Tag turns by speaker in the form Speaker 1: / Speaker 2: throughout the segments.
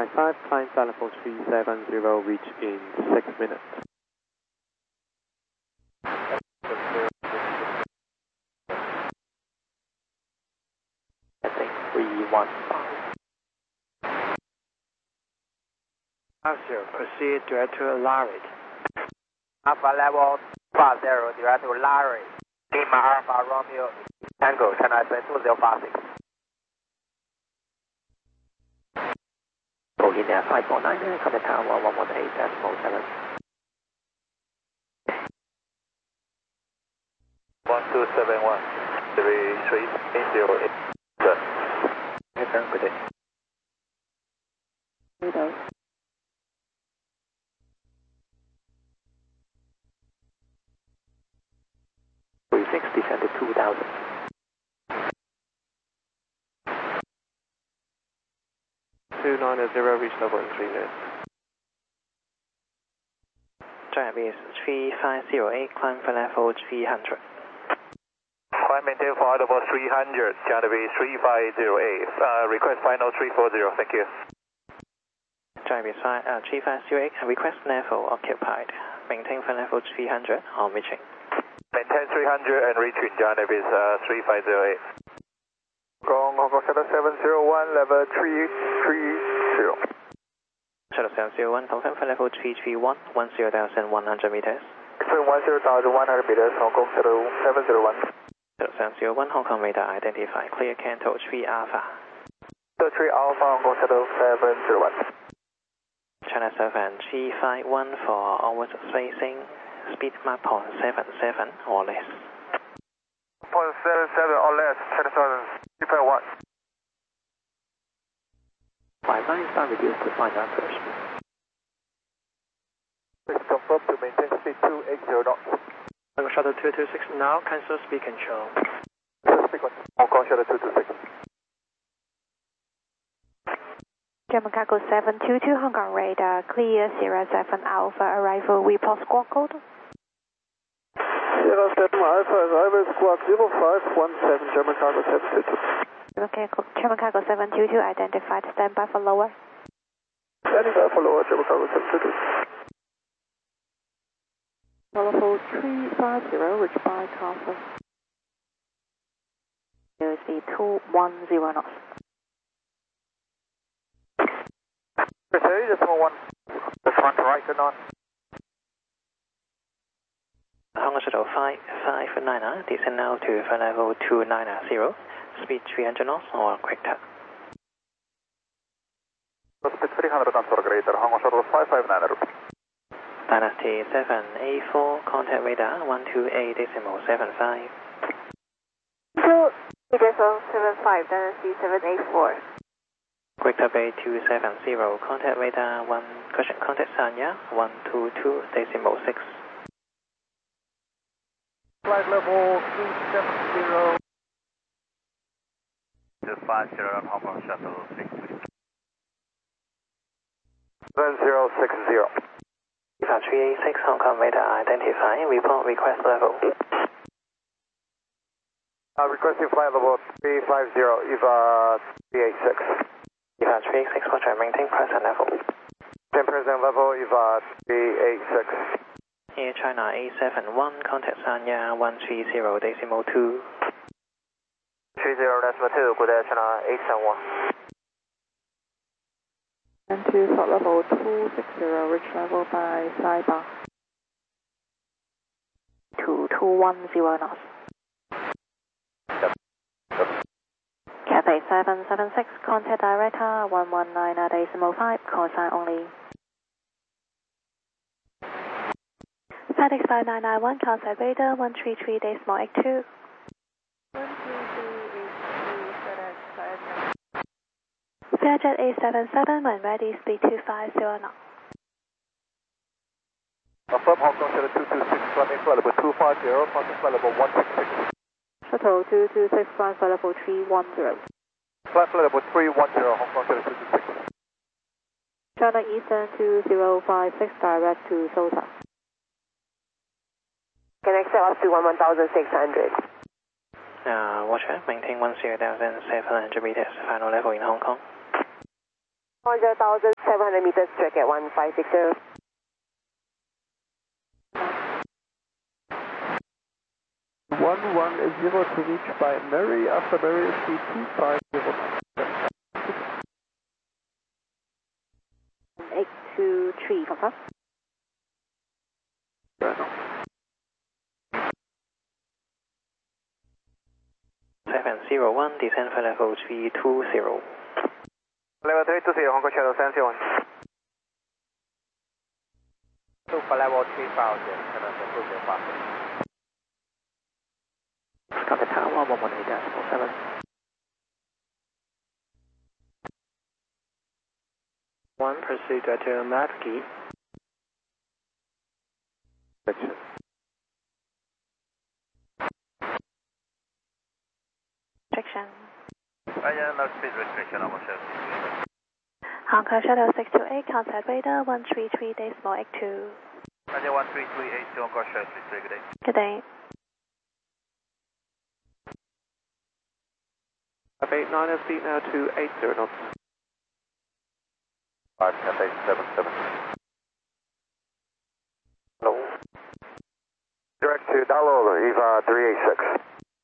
Speaker 1: 55, climb flight level 370, reach in 6 minutes.
Speaker 2: Heading 315.
Speaker 3: Officer, proceed direct to Larry.
Speaker 4: Alpha level 50, direct to Larry. Lima Alpha Romeo Tango, China 2056.
Speaker 2: Boeing Air 549, contact tower 118.7.
Speaker 5: 1271, 3808.
Speaker 2: Return, good day.
Speaker 6: Windows.
Speaker 2: Descend to 2000.
Speaker 1: Reach level in 3 minutes.
Speaker 2: Jarvis 3508, climb for level 300.
Speaker 5: Climb maintain flight level 300, Jarvis 3508. Request final 340, thank you.
Speaker 2: Jarvis 3508, request level occupied. Maintain for level 300 on reaching.
Speaker 5: Maintain 300 and reaching Jarvis 3508.
Speaker 4: Hong Kong Shuttle 701, level 330.
Speaker 2: Shuttle 701, confirm for level 331, 10,100 meters.
Speaker 4: 10,100 meters, Hong Kong Shuttle 701.
Speaker 2: Shuttle 701, Hong Kong radar identified, clear Canto 3 Alpha.
Speaker 4: 3 Alpha, Hong Kong Shuttle 701.
Speaker 2: China 7351 for onward spacing, speed map 0.77 or less.
Speaker 4: 0.77 or less, China 7351.
Speaker 2: 59 star reduced to 5 first.
Speaker 4: Please confirm to maintain speed 280 knots.
Speaker 3: Hong Kong Shuttle 226 now, cancel speed control.
Speaker 4: Speed control, Hong Kong Shuttle 226.
Speaker 6: German Cargo 722, Hong Kong radar, clear 07 Alpha, arrival, report squawk code.
Speaker 4: 07 Alpha, arrival squawk 0517, German Cargo 722.
Speaker 6: German Cargo 722, identified, standby for lower.
Speaker 4: Standing by for lower, German Cargo 722.
Speaker 6: Level 350, reach by Castle. Speed 210 knots.
Speaker 4: Proceed, decimal 1. This one corrected on.
Speaker 2: Hong Kong Shuttle 559, descend now to flight level 290, speed 300 knots or quicker.
Speaker 4: Speed 300 knots or greater, Hong Kong Shuttle 559.
Speaker 2: Dynasty 784, contact radar 128.75.
Speaker 6: So, Peterson 75, Dynasty 784.
Speaker 2: Victor Bay 270, contact radar 1, caution contact Sanya 122.6.
Speaker 4: Flight level 370.
Speaker 5: 250 on Hong Kong Shuttle 6.
Speaker 4: 7060.
Speaker 2: 386, Hong Kong radar identify, report request level.
Speaker 4: Requesting flight level 350, EVA 386.
Speaker 2: EVA 386, watch and maintain present level.
Speaker 4: Present level, EVA 386.
Speaker 2: Air China A71, contact Sanya 130.2.
Speaker 4: 30.2, good day, China 871.
Speaker 6: And to flight level 260, reach level by Saiba. 2210 knots. Cathay 776, contact director 119.5, call sign only. FedEx 5991, contact radar 133.82. 133.82, Fairjet A77, when ready, speed 250 knots.
Speaker 4: Affirm Hong Kong Shuttle 226, climbing flight level 250, passing flight level 166.
Speaker 6: Shuttle 226, flight level 310.
Speaker 4: Flight level 310, Hong Kong Shuttle 226.
Speaker 6: China Eastern 2056, direct to Sosa.
Speaker 7: Can accept up to 11,600.
Speaker 2: Watcher, maintain 10,700 meters, final level in Hong Kong.
Speaker 7: 400,700 meters track at 1560.
Speaker 1: One is 0 to reach by Mary, after Mary is 250.
Speaker 6: 823, confirm.
Speaker 2: 701, descend for level 320.
Speaker 4: Level 320, Hong Kong Shadow 701. Two for level 350, Shadow 205.
Speaker 2: Contact Tower 118.7.
Speaker 3: One, proceed to map key.
Speaker 1: Section.
Speaker 6: Section.
Speaker 5: No speed restriction, Hong Kong Shadow 628.
Speaker 6: Hong Kong Shuttle 628, contact radar 133.82.
Speaker 5: 13382, Hong Kong Shadow 628, good day.
Speaker 6: Good day.
Speaker 1: 589 speed now to 80 knots.
Speaker 5: 5 Cafe 77.
Speaker 4: Hello. Direct to Dallo, EVA 386.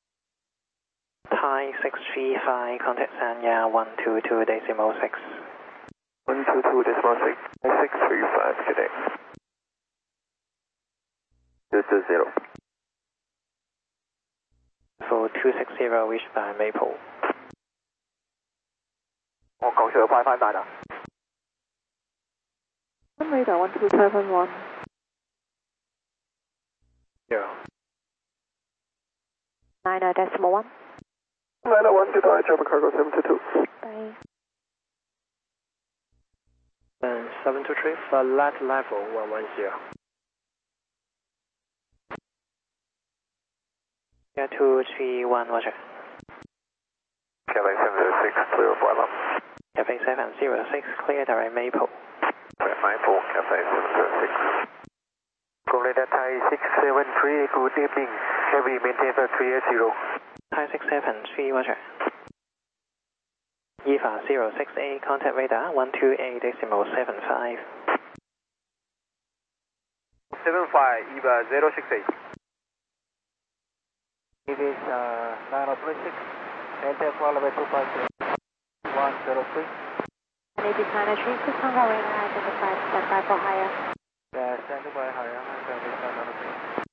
Speaker 2: Thai 635, contact Sanya 122.6.
Speaker 4: 122.6. 635 today. 220.
Speaker 2: For 260, reached by Maple.
Speaker 4: Hong Kong Shadow 559.
Speaker 6: Radar 1271.
Speaker 3: 0.
Speaker 6: 90.1.
Speaker 1: 901 to die, German Cargo 722.
Speaker 6: Bye.
Speaker 3: And 723, flat level 110.
Speaker 2: Yeah, 231, roger.
Speaker 5: Cafe 706, clear for alarm.
Speaker 2: Cafe 706, clear direct Maple.
Speaker 5: Maple, Cafe 706.
Speaker 4: Florida Thai 673, good evening. Heavy maintain for 380.
Speaker 2: Thai 673, roger. EVA 068, contact radar 128.75.
Speaker 4: 75, EVA 068.
Speaker 3: It is 9036. Enter for level 250. 103.
Speaker 6: And it is 936, Hong Kong radar identified, stand by for higher.
Speaker 3: Yeah, stand by higher. Service 903.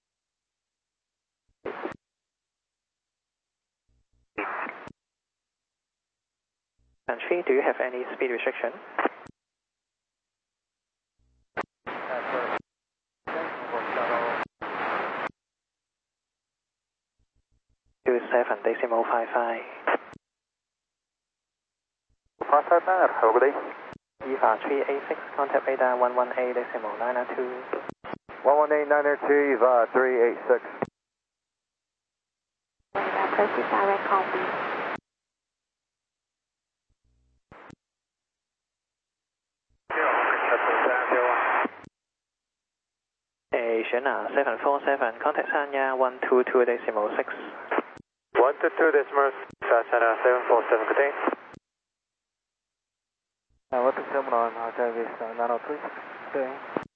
Speaker 2: Country, do you have any speed restriction? Two 7.55.
Speaker 5: 559, have a good day.
Speaker 2: EVA 386, contact radar 118.902.
Speaker 4: 118.902, EVA 386.
Speaker 6: Radar proceed direct combi.
Speaker 2: Asian 747, contact Sanya 122.6.
Speaker 5: 122.6, Sanya 747, good day.
Speaker 3: 127 service 903. Okay.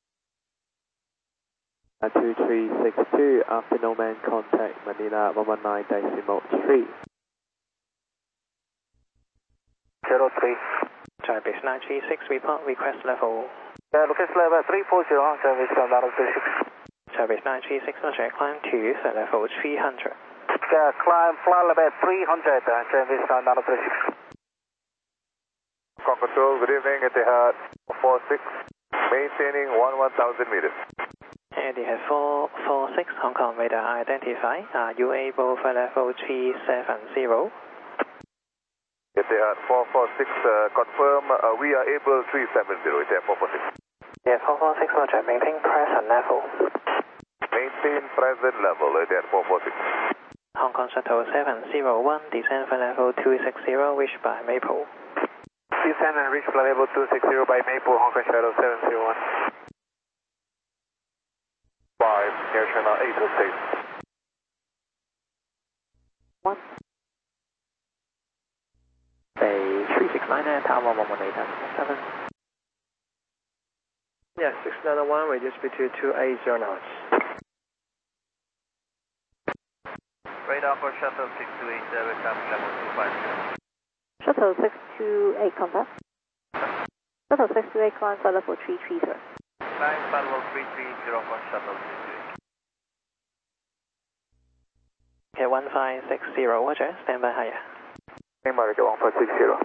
Speaker 1: 2362, after no man contact Manila 119.3.
Speaker 4: 03.
Speaker 2: Service 936, report request level.
Speaker 4: Location level 340, service 936.
Speaker 2: Service 936, roger, climb to third level 300.
Speaker 4: Climb flight level 300, service 936.
Speaker 5: Control, good evening, Etihad 46, maintaining 11,000 meters.
Speaker 2: Etihad 446, Hong Kong radar identify. Are you able for level 370?
Speaker 5: Etihad 446, confirm we are able 370, Etihad 446.
Speaker 2: Yeah, 446, roger, maintain present level.
Speaker 5: Maintain present level, Etihad 446.
Speaker 2: Hong Kong Shuttle 701, descend for level 260, reached by Maple.
Speaker 4: Descend and reach flight level 260 by Maple, Hong Kong Shadow 701.
Speaker 5: 5, Air China 806.
Speaker 6: 1.
Speaker 1: Bay
Speaker 2: 3699, Tower 118.7.
Speaker 3: Yes, 691, reduce speed to 280 knots.
Speaker 5: Radar for shuttle 6287, coming level 250.
Speaker 6: Shuttle 628, confirm. Shuttle 628, climb for level 330.
Speaker 5: Climb for level 330 for shuttle 628.
Speaker 2: Okay, 1560, Roger, stand by higher.
Speaker 5: America 1560.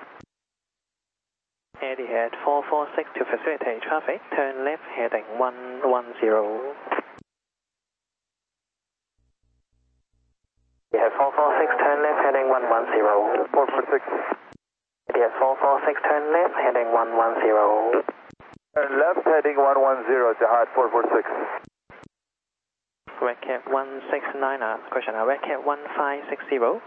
Speaker 2: Etihad 446 to facilitate traffic, turn left heading 110. Etihad 446, turn left heading 110.
Speaker 5: 446.
Speaker 2: Etihad 446, turn left heading 110.
Speaker 5: Turn left heading 110, Jihad 446.
Speaker 2: Red Cap 169, question, Red Cap 1560.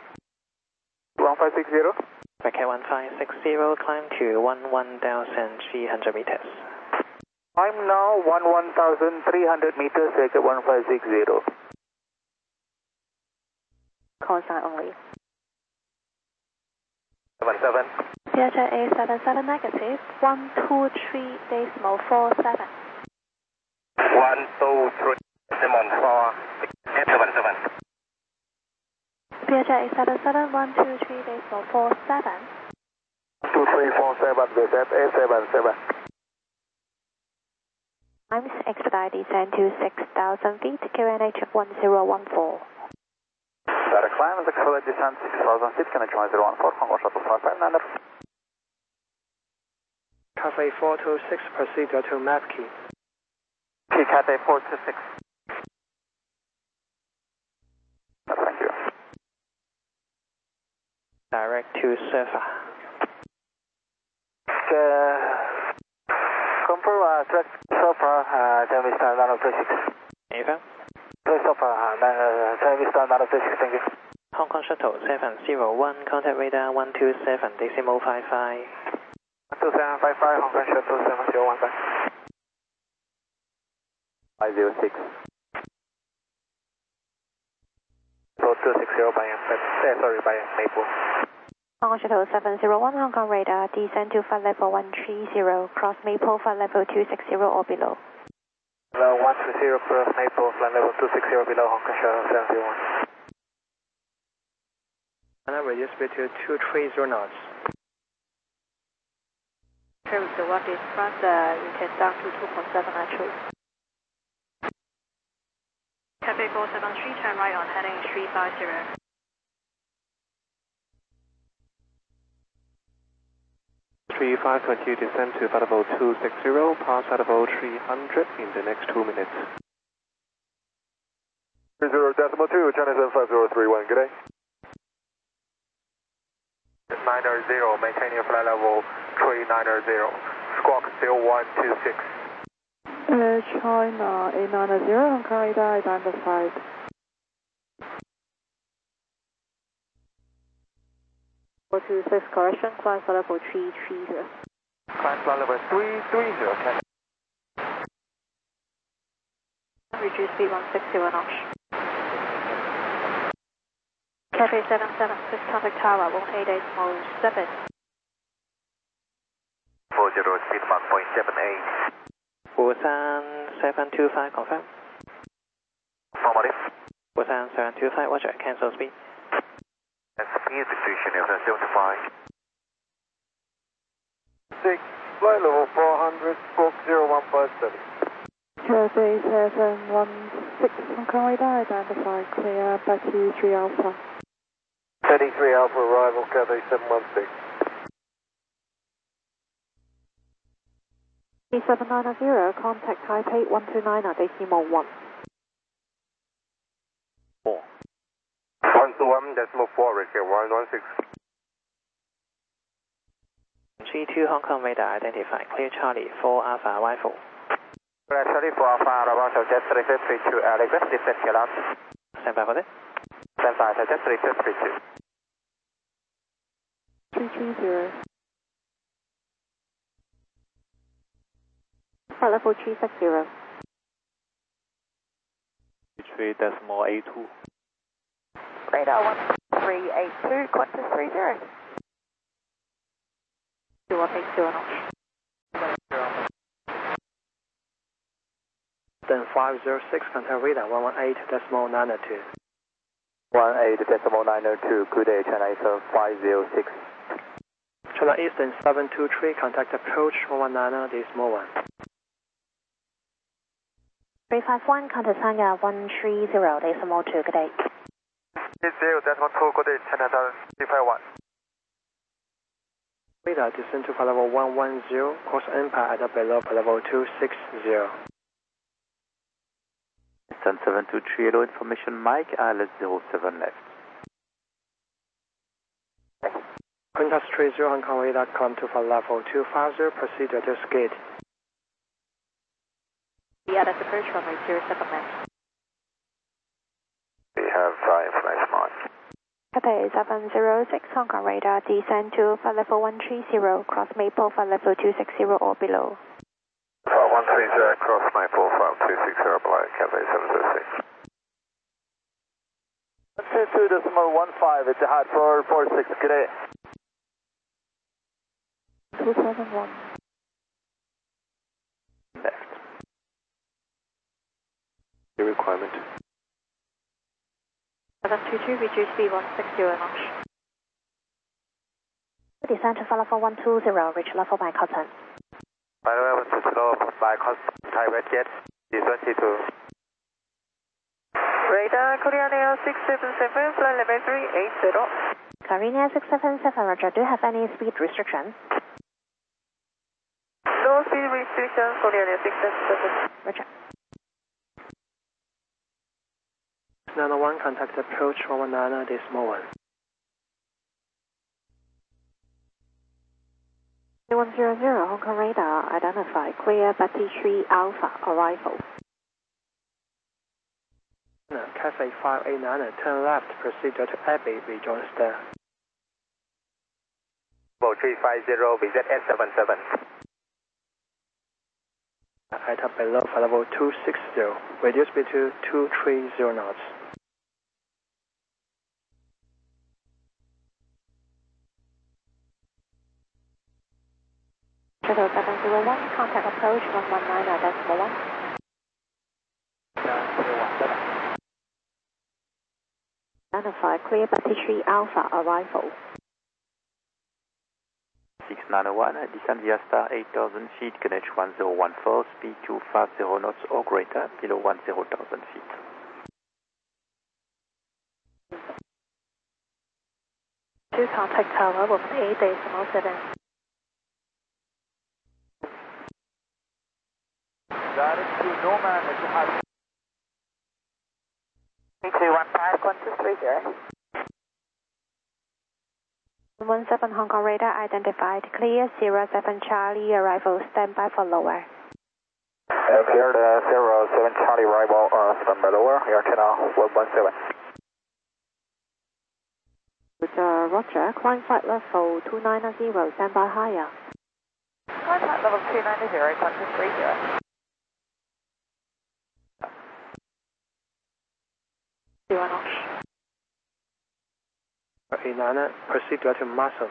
Speaker 5: 1560.
Speaker 2: Red Cap 1560, climb to 11,300 meters.
Speaker 5: I'm now 11,300 meters, Red Cap 1560.
Speaker 6: Call sign only.
Speaker 5: 77.
Speaker 6: Piaget A77 negative, 123.47.
Speaker 5: 123, Simon 4, 877.
Speaker 6: Piaget A77, 123.47.
Speaker 5: 2347, VSF A77.
Speaker 6: Times expedite descend to 6,000 feet, QNH 1014.
Speaker 5: Direct climb, expedite descent 6,000 feet, QNH 1014, Hong Kong Shuttle 5599.
Speaker 3: Cathay 426, proceed to map key.
Speaker 5: Cathay 426. Thank you.
Speaker 2: Direct to Surfer.
Speaker 5: Confirm, direct Surfer, then we start 936.
Speaker 2: Ava?
Speaker 5: Direct Surfer, then we start 936, thank you.
Speaker 2: Hong Kong Shuttle 701, contact radar 127, decimal 55.
Speaker 5: 2755, Hong Kong Shuttle 701, back. 506. So 260 by Maple.
Speaker 6: Hong Kong Shuttle 701, Hong Kong radar, descend to flight level 130, cross Maple, flight level 260 or below.
Speaker 5: Level 130, cross Maple, flight level 260 below, Hong Kong Shuttle 701.
Speaker 3: And now reduce speed to 230 knots.
Speaker 6: Okay, with the one is front, you can down to 2.7 actually. Cathay 473, turn right on heading 350.
Speaker 8: 3520, descend to flight level 260, pass flight level 300 in the next 2 minutes.
Speaker 5: 30.2, China 75031, good day. 900, maintain your flight level 390, squawk still 126.
Speaker 6: China A90, Hong Kong radar identified. Go to 6 correction, climb for level 330.
Speaker 5: Climb flight level 330, China.
Speaker 6: Reduce speed 160 knots. Cathay 776, contact tower 188.7.
Speaker 5: 40, speed 1.78.
Speaker 2: Busan 725, confirm.
Speaker 5: Affirmative.
Speaker 2: Busan 725, Roger, cancel speed.
Speaker 5: And speed decision is 75. 6, flight level 400, stroke 0157.
Speaker 6: Cathay 716, Hong Kong radar identified, clear back to 3 Alpha.
Speaker 5: 33 Alpha arrival, Cathay 716.
Speaker 6: E790, contact Taipei 129 at decimal 1.
Speaker 2: 4.
Speaker 5: 121.4, Ricky 116.
Speaker 2: G2 Hong Kong radar identified, clear Charlie 4 Alpha arrival.
Speaker 5: Charlie 4 Alpha, arrival, jet 3532, Alex, descent Kilat.
Speaker 2: Stand by for that.
Speaker 5: Stand by, jet 3532.
Speaker 6: 330. Flight level 360.
Speaker 8: 3.82.
Speaker 7: Radar 1382, Qantas 30.
Speaker 6: 210 knots.
Speaker 3: Then 506, contact radar 118.902.
Speaker 5: 18.902, good day, China Eastern 506.
Speaker 3: China Eastern 723, contact approach 119.1.
Speaker 6: 351, contact Sanya 130.2, good day.
Speaker 5: 0.2, good day, China Eastern 351.
Speaker 3: Radar descend to flight level 110, course impact at below flight level 260.
Speaker 9: Sun 723, hello, information Mike, ILS 07 left.
Speaker 3: Contact 30, Hong Kong radar, climb to flight level 250, proceed to skid.
Speaker 6: Yeah, that's approach runway 07 left.
Speaker 5: We have 5 flights marked.
Speaker 6: Cathay 706, Hong Kong radar, descend to flight level 130, cross Maple, flight level 260 or below.
Speaker 5: 130, cross Maple, flight 260 below, Cathay 706. 22.15, it's a hard 446, good day.
Speaker 6: 271.
Speaker 8: Left. The requirement.
Speaker 6: 722, reduce speed 160 knots. Descend to flight level 120, reach level by Cotton.
Speaker 5: By the way, 120 by Cotton, Thai Jet, D22.
Speaker 7: Radar Korean Air 677, flight level 380.
Speaker 6: Korean Air 677, Roger, do you have any speed restriction?
Speaker 7: No speed restrictions, Korean Air 677.
Speaker 6: Roger.
Speaker 3: 901, contact approach 119.1.
Speaker 6: 100, Hong Kong radar, identify clear Betty Tree Alpha, arrival.
Speaker 3: Cathay 589, turn left, proceed to Abbey, rejoin stair.
Speaker 4: 350, VZS77.
Speaker 3: At below flight level 260, reduce speed to 230 knots.
Speaker 6: Shuttle 701, contact approach 119.1. Identify clear Betty Tree Alpha, arrival.
Speaker 9: 6901, descend via star 8000 feet, Greenwich 1014, speed 250 knots or greater, below 10,000 feet.
Speaker 6: To contact tower with 8.7.
Speaker 5: Direct to Norman, it's a hard
Speaker 7: 3215, contact 30.
Speaker 6: 17 Hong Kong radar identified, clear 07 Charlie, arrival, standby for lower.
Speaker 5: Clear the 07 Charlie arrival, standby lower, Air China 117.
Speaker 6: Roger, climb flight level 290, standby higher.
Speaker 7: Climb flight level 290, contact 30.
Speaker 6: 0 knots.
Speaker 3: 89, proceed to Muscle.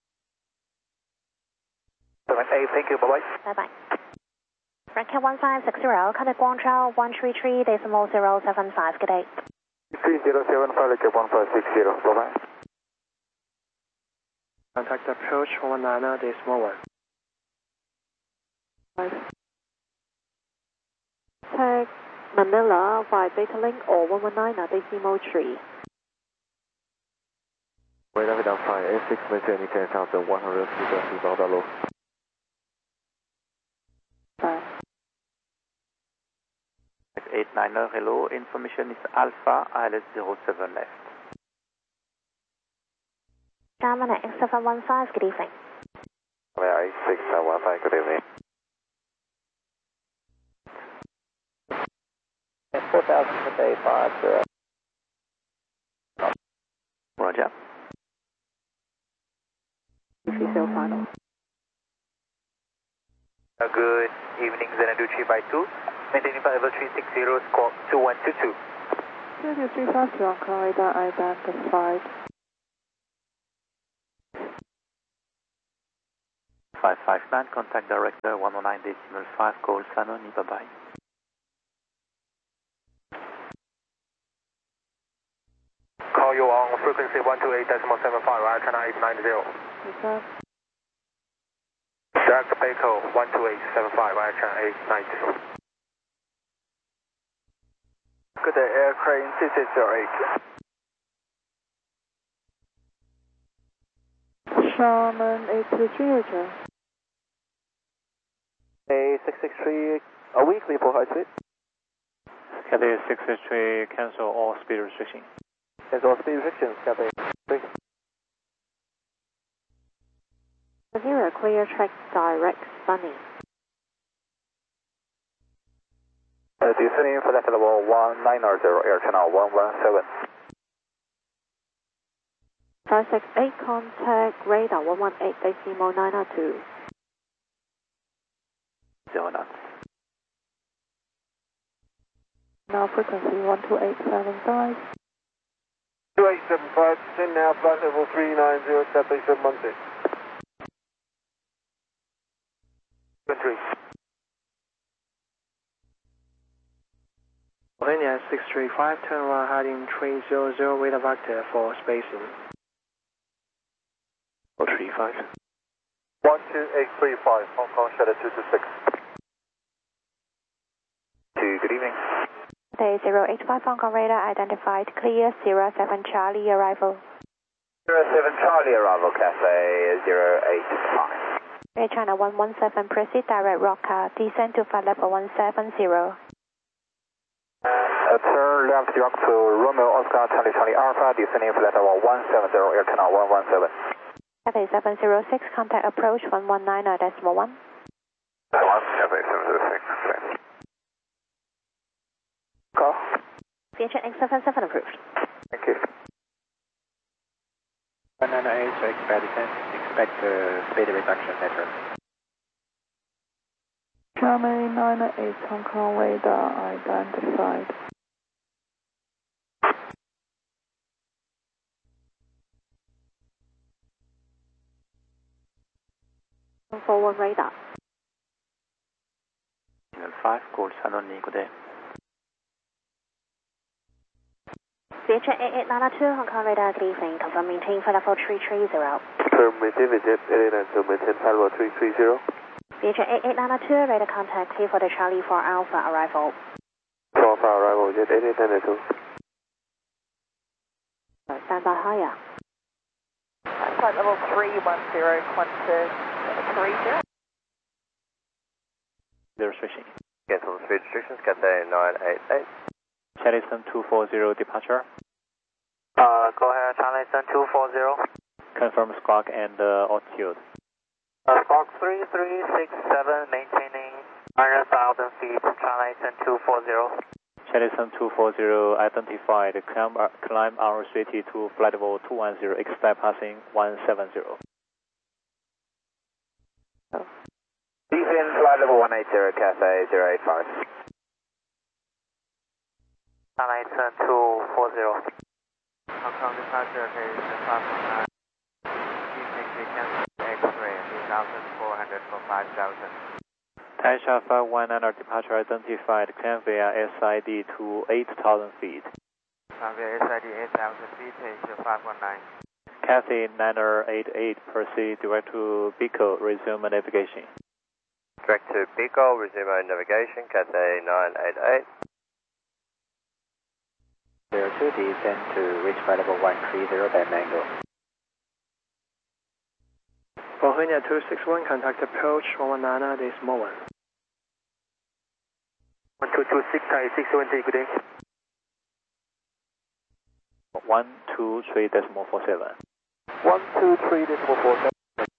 Speaker 5: 78, thank you, bye-bye.
Speaker 6: Bye-bye. Frank 1560, contact Guangzhou 133.075, good day.
Speaker 5: 3075, 1560, bye-bye.
Speaker 3: Contact approach 119.1.
Speaker 6: Tag Manila by Beta Link or 119.3.
Speaker 8: Radar down 5, 6 maintain 10,100 feet about low.
Speaker 6: Bye.
Speaker 9: 890, hello, information is Alpha, ILS 07 left.
Speaker 6: German X715, good evening.
Speaker 5: Yeah, 6915, good evening.
Speaker 1: 4,000 per day, 50.
Speaker 9: Roger.
Speaker 6: Final.
Speaker 4: Good evening, Xanadu 352. Maintaining flight level 360, squawk 2122.
Speaker 6: 352 Hong Kong radar identified.
Speaker 9: 559, contact director 119.5, call Sanoni, bye-bye.
Speaker 5: Call you on frequency 128.75, right, China 890.
Speaker 6: Reserve.
Speaker 5: Direct Baco 128.75, right, China 890.
Speaker 3: Good day, Aircrane 6608.
Speaker 1: Sherman 823, Roger.
Speaker 8: A663, a weekly for high speed.
Speaker 10: Cathay 663, cancel all speed restriction.
Speaker 8: Cancel all speed restrictions, Cathay 3.
Speaker 6: 0, clear track direct Sunny.
Speaker 9: Descending flight level 190, Air Channel 117.
Speaker 6: 568, contact radar 118.902.
Speaker 9: 0 knots.
Speaker 1: Now frequency 12875.
Speaker 3: 2875, descend now, flight level 390, Cathay 716.
Speaker 5: 3.
Speaker 3: Slovenia 635, turn around heading 300, radar vector for spacing.
Speaker 8: 035.
Speaker 5: 12835, Hong Kong Shadow 226.
Speaker 9: Good evening.
Speaker 6: Day 085, Hong Kong radar identified, clear 07 Charlie arrival.
Speaker 9: 07 Charlie arrival, Cathay 085.
Speaker 6: Air China 117, proceed direct Roca, descend to flight level 170.
Speaker 9: Turn left direct to Romeo Oscar 2020 Alpha, descending flight level 170, Air Channel 117.
Speaker 6: Cathay 706, contact approach 119.1.
Speaker 5: Cathay 706.
Speaker 3: Call.
Speaker 6: Vietjet X77 approved.
Speaker 3: Thank you.
Speaker 2: 198, expect speed reduction later.
Speaker 1: Sherman 898, Hong Kong radar identified.
Speaker 6: Forward radar.
Speaker 9: 5, call Sanoni, good day.
Speaker 6: Vietjet 8892, Hong Kong radar, good evening. Confirm maintain flight level 330.
Speaker 8: Confirm maintain Vietjet 889, maintain flight level 330.
Speaker 6: Vietjet 8892, radar contact clear for the Charlie 4 Alpha arrival.
Speaker 8: 4 Alpha arrival, Jet 8892.
Speaker 6: Stand by higher.
Speaker 7: Flight level 310, Qantas 30.
Speaker 10: The restriction.
Speaker 5: Cancel speed restrictions, Cathay 988.
Speaker 10: Charlie 240 departure.
Speaker 4: Go ahead, Charlie 240.
Speaker 10: Confirm squawk and altitude.
Speaker 4: Squawk 3367, maintaining 100,000 feet, Charlie 240.
Speaker 10: Charlie 240 identified, climb unrestricted to flight level 210, expect passing 170.
Speaker 9: Descend flight level 180, Cathay 085.
Speaker 4: Charlie 240.
Speaker 3: Hong Kong departure case 519. X-ray 2,400 for 5,000.
Speaker 10: Taisha 519 departure identified, climb via SID to 8,000 feet.
Speaker 3: Via SID 8,000 feet, Asia 519.
Speaker 10: Cathay 988, proceed direct to Bico, resume navigation.
Speaker 5: Direct to Bico, resume navigation, Cathay 988.
Speaker 2: 02, descend to reach flight level 130 by Mango.
Speaker 3: Bohemia 261, contact approach 119, this moment.
Speaker 5: 1226, Thai 620, good day.
Speaker 10: 123.47.
Speaker 8: 123.47.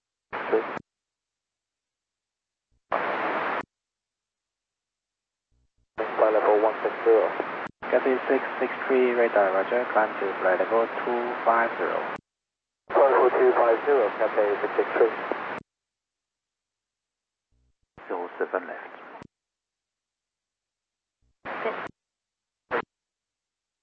Speaker 8: Flight level 160.
Speaker 2: Cathay 663, radar, roger, climb to flight level 250.
Speaker 8: Flight level 250, Cathay 663.
Speaker 9: 07 left.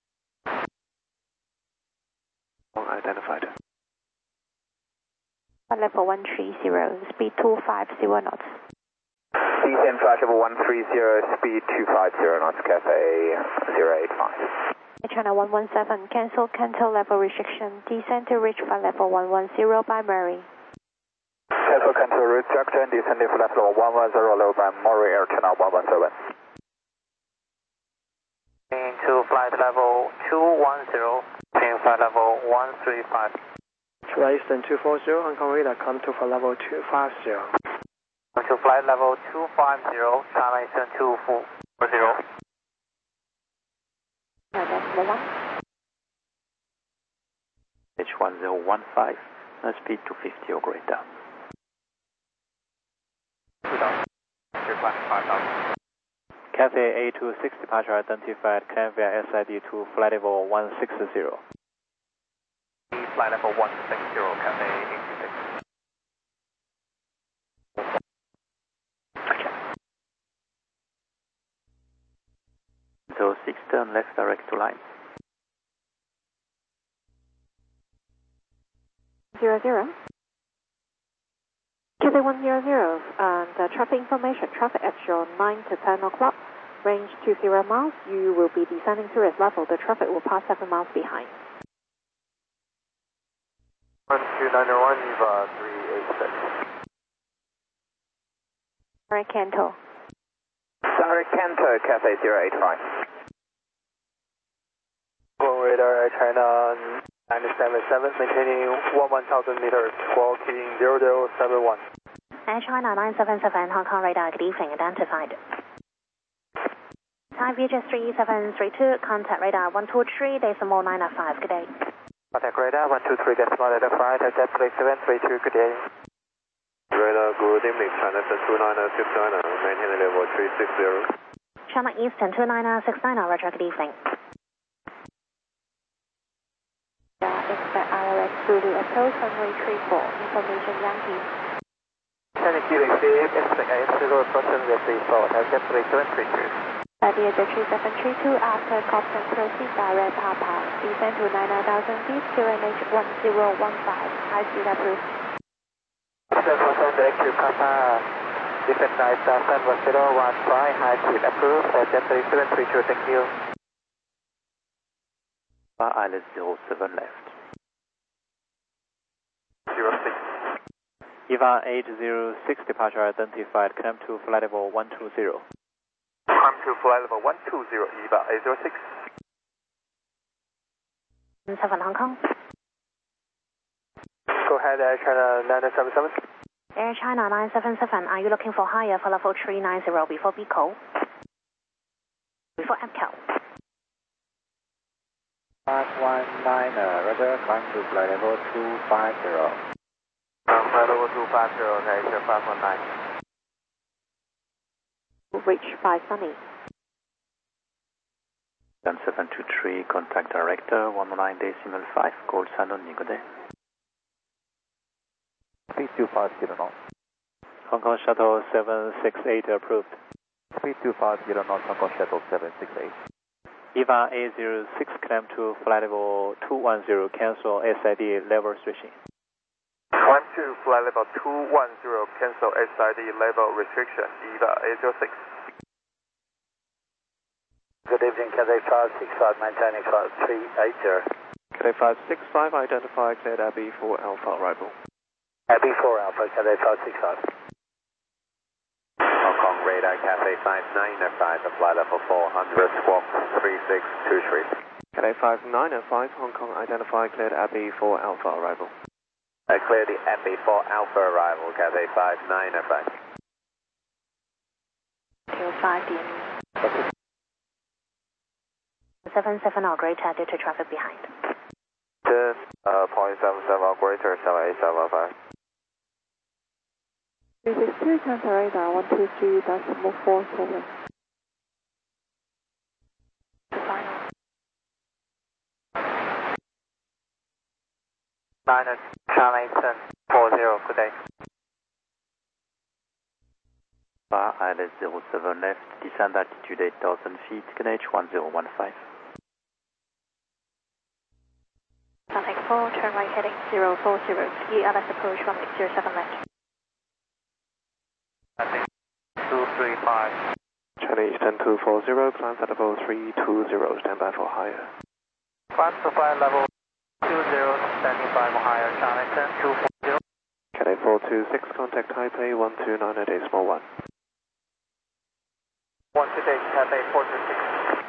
Speaker 8: Identified.
Speaker 6: flight level 130, speed 250 knots.
Speaker 4: Descend flight level 130, speed 250 knots, Cathay 085.
Speaker 6: China 117, cancel level restriction, descend to reach flight level 110 by Murray.
Speaker 4: Cancel restriction, descend to flight level 110 low by Murray, Air China 117.
Speaker 2: Into flight level 210, flight level 135.
Speaker 3: China Eastern 240, Hong Kong radar, come to flight level 250.
Speaker 2: To flight level 250, China Eastern 240.
Speaker 6: Decimal 1.
Speaker 9: H1015, speed 250 or greater.
Speaker 10: Cathay A26 departure identified, climb via SID to flight level 160.
Speaker 5: Flight level 160, Cathay A26.
Speaker 9: So 6 turn left direct to line.
Speaker 6: 00. Cathay 100, and traffic information, traffic at your 9 to 10 o'clock, range 20 miles, you will be descending to its level, the traffic will pass 7 miles behind.
Speaker 5: 1291, Eva 386.
Speaker 6: Sorry, Canto.
Speaker 4: Sorry, Canto, Cathay 085.
Speaker 3: One radar, China 977, maintaining 1,000 meters, squawking 0071.
Speaker 6: Air China 977, Hong Kong radar, good evening, identified. Time Future 3732, contact radar 123, decimal 905, good day.
Speaker 2: Contact radar 123, decimal 905, Jet 3732, good day.
Speaker 8: Radar, good evening, China Eastern 2969, maintain level 360.
Speaker 6: China Eastern 29069, roger, good evening. Expect ILX Zulu approach runway 34, information Yankee.
Speaker 2: China QXD, expect ILX Zulu approach runway 34, Jet 3732.
Speaker 6: Idea 3732, after Copton proceed direct Papa, descend to 99,000 feet, QNH 1015, high speed approved.
Speaker 2: Direct to Papa, descend 9,015, high speed approved, Jet 3732, thank you.
Speaker 9: ILS 07 left.
Speaker 5: 06.
Speaker 10: EVA 806 departure identified, climb to flight level 120.
Speaker 5: Climb to flight level 120, Eva 806.
Speaker 6: 7 Hong Kong.
Speaker 3: Go ahead, Air China 977.
Speaker 6: Air China 977, are you looking for higher for level 390 before BCO? Before APCO?
Speaker 4: 519, roger, climb to flight level 250.
Speaker 2: Flight level 250, okay, 519.
Speaker 6: Reach by Sunny.
Speaker 9: 723, contact director 119.5, call Shannon Nigode.
Speaker 4: Speed 250 knots.
Speaker 10: Hong Kong Shuttle 768 approved.
Speaker 4: Speed 250 knots, Hong Kong Shuttle 768.
Speaker 10: EVA A06 climb to flight level 210, cancel SID level restriction.
Speaker 5: Climb to flight level 210, cancel SID level restriction, Eva 806.
Speaker 4: Good evening, Cathay 565, maintaining flight 380.
Speaker 8: Cathay 565, identify, cleared Abbey for Alpha arrival.
Speaker 4: Abbey 4 Alpha, Cathay 565.
Speaker 5: Hong Kong radar, Cathay 5905, flight level 400, squawk 3623.
Speaker 8: Cathay 5905, Hong Kong, identify, cleared Abbey for Alpha arrival.
Speaker 5: Clear the Abbey for Alpha arrival, Cathay 5905.
Speaker 6: 5 DM. 77 or greater due to traffic behind.
Speaker 5: 10.77 or greater, 7875.
Speaker 6: 362, cancel radar 123.47.
Speaker 2: Minus Charlie 40, good day.
Speaker 9: ILS 07 left, descend altitude 8,000 feet, KNH 1015.
Speaker 6: Contact 4, turn right heading. 040, ski LS approach 1807 left.
Speaker 5: 235.
Speaker 8: Chinese 10240, climb flight level 320, stand by for higher.
Speaker 5: Climb to flight level 20, standing by for higher, China 10240.
Speaker 8: Cathay 426, contact Taipei 129.1.
Speaker 5: 128, Cathay 426.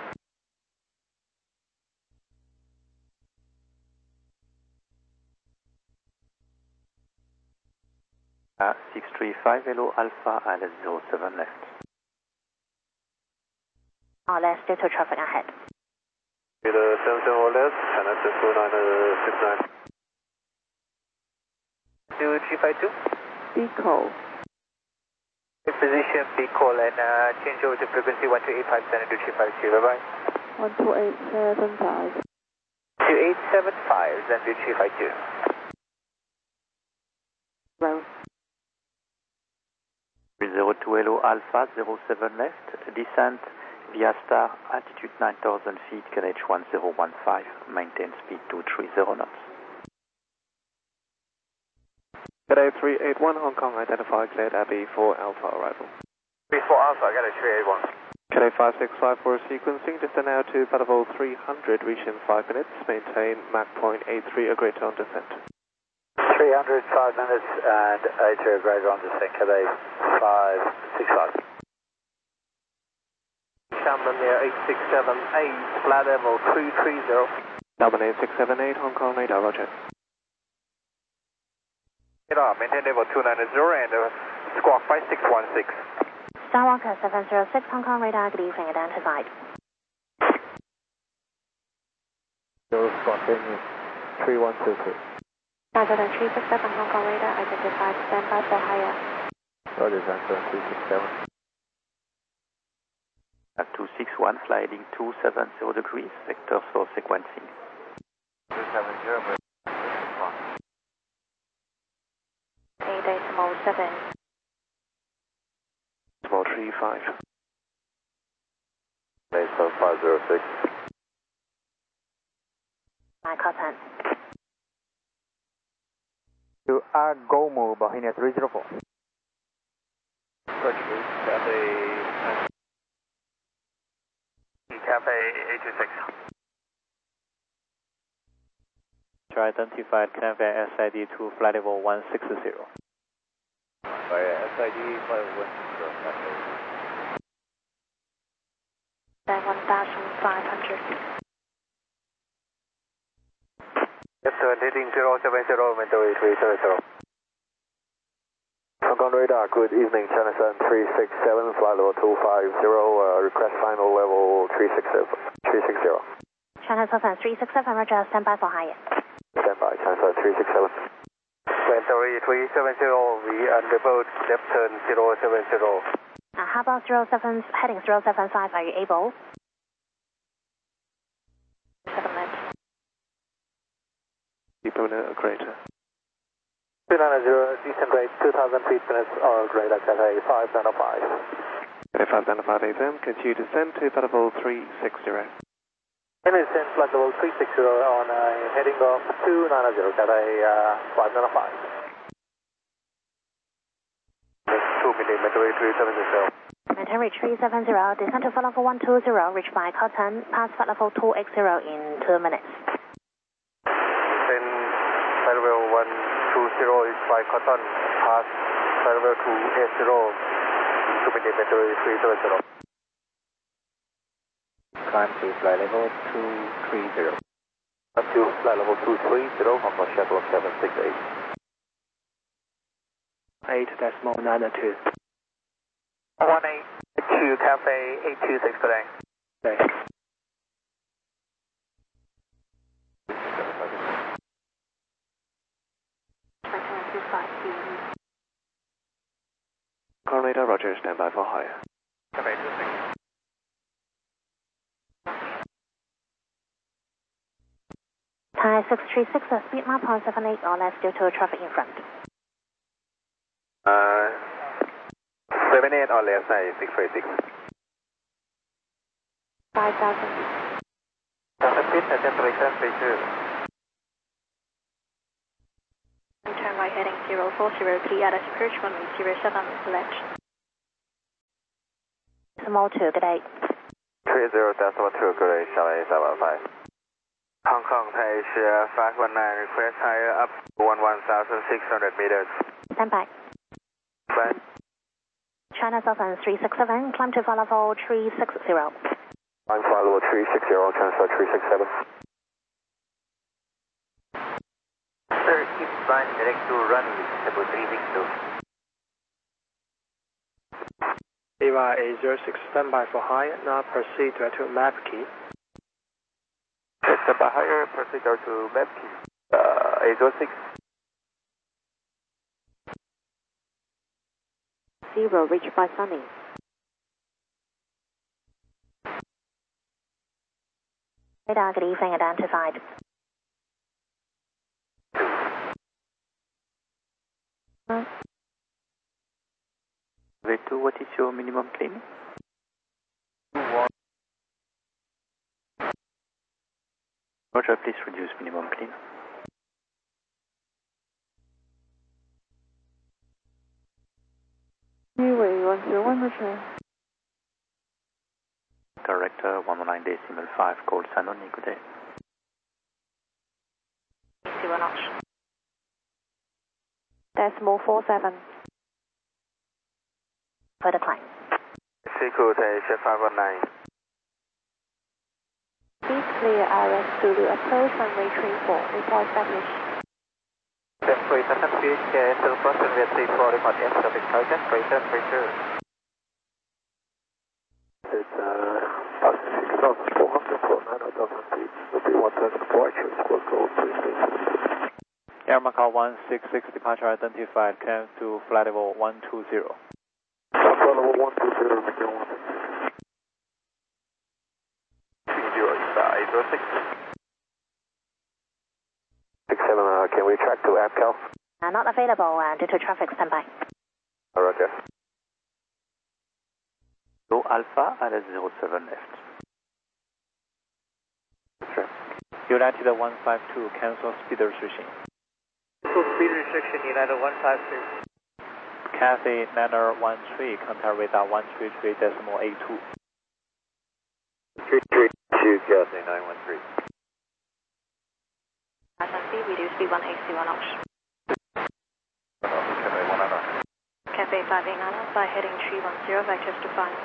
Speaker 9: 635 Hello Alpha ILS 07 left.
Speaker 6: Let's due to traffic ahead.
Speaker 8: 70 left, China 12969.
Speaker 5: 2352.
Speaker 6: Eco.
Speaker 5: Position, be call and change over to frequency 12857 and 2352, bye bye.
Speaker 6: 12875.
Speaker 5: 2875 and 2352.
Speaker 6: Road.
Speaker 9: 302 Hello Alpha 07 left, descent via star, altitude 9000 feet, KNH 1015, maintain speed 230 knots.
Speaker 8: Cathay 381, Hong Kong, identify cleared Abbey for Alpha arrival.
Speaker 5: 34 Alpha, I got a 381.
Speaker 8: Cathay 565 for sequencing, descend now to flight level 300, reach in 5 minutes, maintain Mach point 83, agree on descent.
Speaker 4: 300, 5 minutes, and 83, agree on descent, Cathay 565.
Speaker 5: Shannon near 8678, flight level 330.
Speaker 8: Melbourne 8678, Hong Kong radar, roger.
Speaker 5: Maintain level 290 and squawk 5616.
Speaker 6: Skywalker 706, Hong Kong radar, good evening, identified.
Speaker 1: Continue, 3122.
Speaker 6: Roger, 367, Hong Kong radar, identified, stand by for higher.
Speaker 1: Roger, Sanford 367.
Speaker 9: At 261, sliding 270 degrees, vectors for sequencing.
Speaker 5: 270,
Speaker 6: 887.
Speaker 8: Small 35.
Speaker 4: Mesa 506.
Speaker 6: My cotton.
Speaker 1: To Agomo, Bahia 304.
Speaker 5: Cathay 826.
Speaker 10: To identified Cathay SID to flight level 160.
Speaker 5: SID flight level 160.
Speaker 6: Then 1500.
Speaker 5: Yes, sir, heading 070, window 370.
Speaker 4: Hong Kong radar, good evening, China 367, flight level 250, request final level 360.
Speaker 6: China 367, roger, stand by for higher.
Speaker 4: Stand by, China 367.
Speaker 5: Window 370, we underboard left turn 070.
Speaker 6: How about 07, heading 075, are you able? 7 minutes.
Speaker 8: Permanent crater.
Speaker 4: 290, descent rate 2000 feet minutes, radar Cathay 595.
Speaker 8: Cathay 595 AFM, continue descend to flight level 360.
Speaker 4: Descent flight level 360 on heading off 290, Cathay 595.
Speaker 5: 2 minute, 370.
Speaker 6: Maintain reach 370, descend to flight level 120, reach by Cotton, pass flight level 280 in 2 minutes.
Speaker 5: Then flight level 120 is by Cotton, pass flight level 280, 2 minute, 370.
Speaker 1: Climb to flight level 230.
Speaker 4: Up to flight level 230, Hong Kong Shuttle 768.
Speaker 3: 8.92.
Speaker 5: 182, Cathay 826 today.
Speaker 3: Okay.
Speaker 8: Hong Kong radar, roger, stand by for higher.
Speaker 5: Cathay 826.
Speaker 6: Thai 636, speed mark 0.78 or less due to traffic in front.
Speaker 5: 78 or less, 636.
Speaker 6: 5,000.
Speaker 5: 1000 feet, temperature, pressure.
Speaker 6: runway heading 040, clear at approach runway 07 left.
Speaker 11: Small 2, good day.
Speaker 4: 30.2, good day, Charlie 715. Hong Kong Asia 519, request higher up 11,600 meters.
Speaker 11: Stand by.
Speaker 4: Bye.
Speaker 11: China Southern 367, climb to flight level 360.
Speaker 4: I'm flight level 360, transfer 367. Sir, keep flying direct to runway, level 362.
Speaker 3: Eva A06, standby for higher, now proceed to map key.
Speaker 4: Stand by higher, proceed to map key. A06.
Speaker 6: 0, reached by Sunny.
Speaker 11: Radar, good evening, identified.
Speaker 9: V2, what is your minimum clean? Roger, please reduce minimum clean.
Speaker 6: Anyway, 101, Roger.
Speaker 9: Director 119.5, call Sanoni, good day.
Speaker 6: 0 notch. Decimal 47.
Speaker 11: For the climb.
Speaker 4: Sequel Asia 519.
Speaker 6: Please clear ILS Zulu approach runway 34, report established.
Speaker 4: Free Sutton Beach, to Boston via 34, report F traffic target, Freighter, Freighter. It's 6,400 for 9,000 feet. Will be 1,000 departure, square goal, please.
Speaker 10: Air Macau 166 departure identified, climb to flight level 120.
Speaker 4: Flight level 120, begin 160. 806. 67, can we track to APCAL?
Speaker 11: Not available due to traffic, standby.
Speaker 4: Roger.
Speaker 9: Go Alpha, ILS 07 left.
Speaker 10: Sure. United 152, cancel speed restriction.
Speaker 4: Cancel speed restriction, United 152.
Speaker 10: Cathay Niner 13, contact radar 133.82.
Speaker 4: 332, Cathay 913.
Speaker 6: Speed reduce speed 180 notch.
Speaker 4: Cathay 199.
Speaker 6: Cathay 589 by heading 310, vectors to final.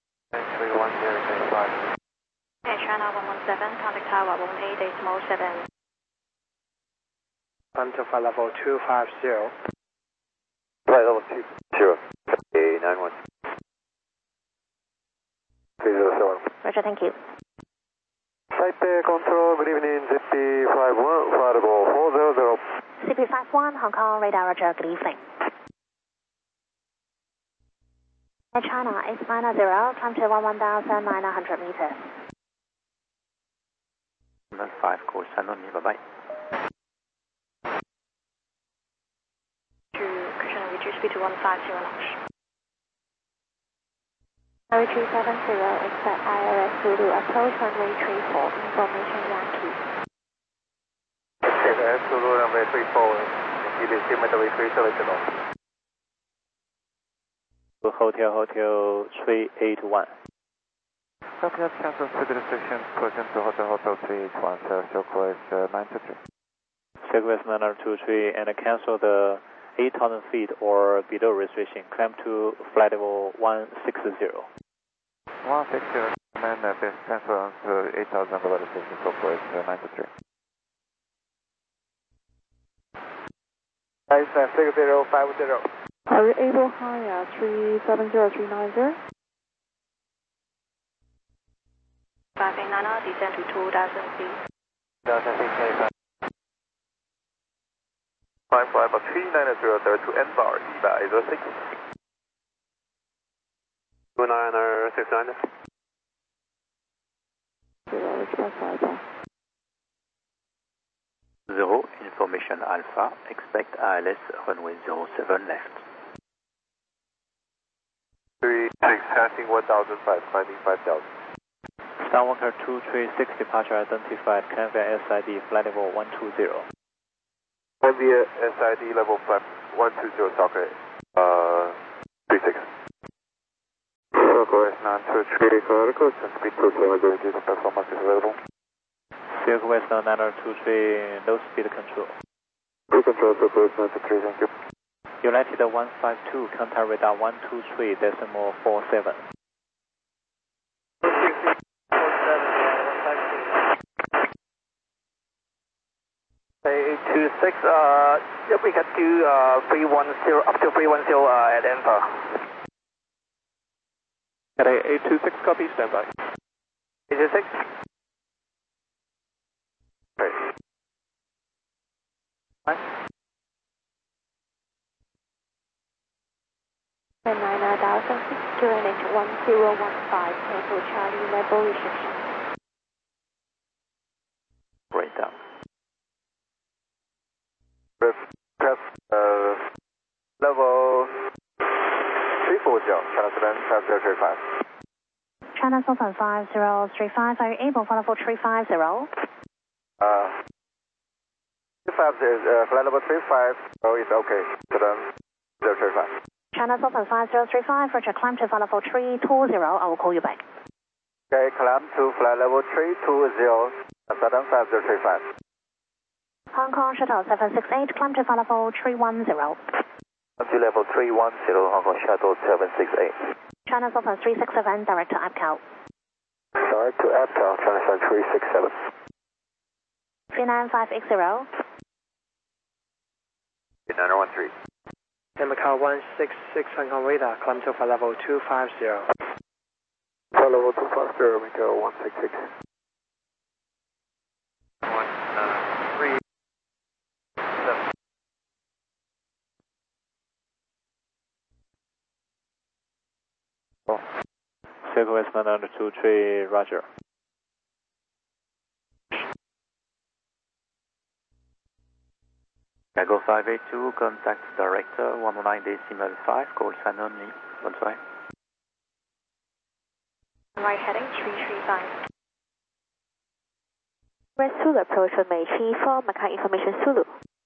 Speaker 4: 310,
Speaker 6: Air China 117, contact tower 18.7.
Speaker 3: Climb to flight level 250.
Speaker 4: Flight level 20, Cathay 91. 307.
Speaker 11: Roger, thank you.
Speaker 4: Taipei Control, good evening, ZP51, flight level 400.
Speaker 11: CP51, Hong Kong, radar, Roger, good evening. Air China 890, climb to 11,900 meters.
Speaker 9: 5, call Sanoni, bye-bye.
Speaker 6: Cushion reduce speed to 150 notch.
Speaker 11: Harry 370, expect ILS Zulu approach runway 34, information Yankee.
Speaker 4: ILS Zulu runway 34, you descend the way 370.
Speaker 10: Hotel 381.
Speaker 5: Copy that, cancel speed restrictions, caution to Hotel 381, show course 923.
Speaker 10: Circus 923 and cancel the 8,000 feet or below restriction. Climb to flight level 160.
Speaker 5: 160, and base cancel to 8,000 below restriction, show course 923.
Speaker 4: Nice, 6050.
Speaker 6: Are you able higher 370-390? 589, descend to 2,000 feet.
Speaker 4: 2,000 feet, climb flight level 390 to N-bar, EVA 06. 2,969.
Speaker 9: 0, information Alpha, expect ILS runway 07 left.
Speaker 4: 36, passing 1,005, climbing 5,000.
Speaker 10: Skywalker 236 departure identified, climb via SID, flight level 120.
Speaker 5: via SID level flight 120 Talker 36. Silk West 923 Connecticut, speed 27, the performance is available.
Speaker 10: Silk West 923, low speed control.
Speaker 5: Crew control, Silk West 923, thank you.
Speaker 10: United 152, contact radar 123.47.
Speaker 2: 826, yep, we can do 310, up to 310 at Alpha.
Speaker 8: Cathay 826, copy, standby.
Speaker 2: 826.
Speaker 5: Right.
Speaker 11: 9,000 feet, QNH 1015, Tango Charlie, level restriction.
Speaker 9: Breakdown.
Speaker 5: Press level 340, China 5035.
Speaker 12: China Southern 5035, are you able to follow for 350?
Speaker 5: 350 is flight level 35, so it's okay. Southern 035.
Speaker 12: China Southern 5035, Roger, climb to follow for 320, I will call you back.
Speaker 5: Okay, climb to flight level 320, Southern 5035.
Speaker 12: Hong Kong Shuttle 768, climb to follow for 310.
Speaker 5: To level 310, Hong Kong Shuttle 768.
Speaker 12: China Southern 367, direct to APCAL.
Speaker 5: Direct to APCAL, China Southern 367.
Speaker 12: 39580.
Speaker 4: 9013.
Speaker 3: Macau 166 Hong Kong radar, climb to flight level 250.
Speaker 5: Flight level 250, Macau 166.
Speaker 4: 137.
Speaker 10: Silk West 923, Roger.
Speaker 9: Cargo 582, contact director 119.5, call sign only. One side.
Speaker 11: Right heading 335.
Speaker 6: West Zulu approach with Meiji 4, Macau information Zulu.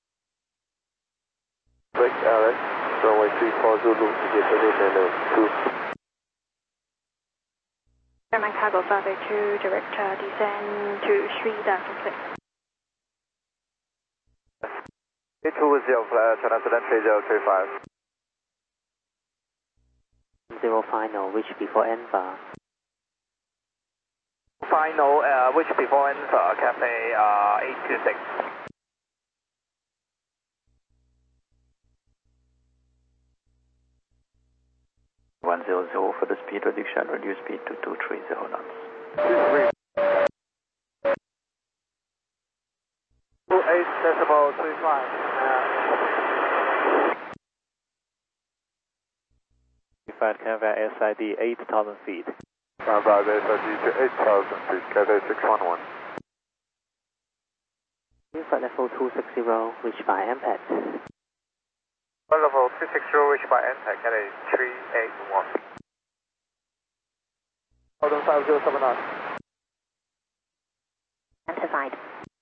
Speaker 5: Break Alex, runway 34 Zulu, to get 2.
Speaker 11: German Cargo 582, direct descend to 3000 feet.
Speaker 5: 320, flight China Southern 3035.
Speaker 2: 0 final, reach before Alpha.
Speaker 5: Final, which before Alpha, Cathay 826.
Speaker 9: For the speed reduction, reduce speed to 230 knots.
Speaker 5: 28.35.
Speaker 10: Flight Canada SID 8,000 feet.
Speaker 5: About SID to 8,000 feet, Cathay 611.
Speaker 2: Flight level 260, reached by impact.
Speaker 5: Flight level 260, reached by impact, Cathay 381. Hold on 507 knots.
Speaker 12: Identified.